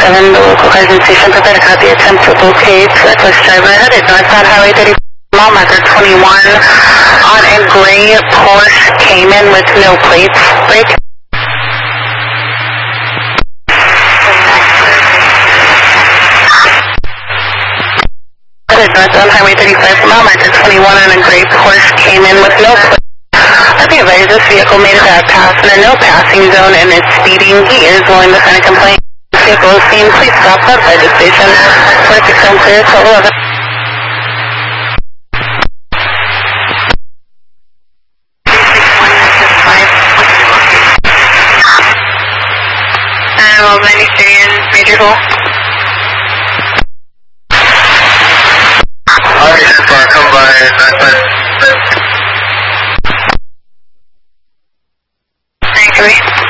7, the local Carson station, prepare to copy attempt to locate reckless driver headed northbound Highway 30, mile marker 21, on a gray Porsche Cayman with no plates. Break. Headed northbound Highway 35, mile marker 21, on a gray Porsche Cayman with no plates. Be advised, this vehicle made it out pass in a no passing zone and is speeding. He is willing to sign a complaint. This vehicle is seen. Please stop outside the station. 46 on clear, 1211. And 93 in Major Hole. Alright, come by 95. 93.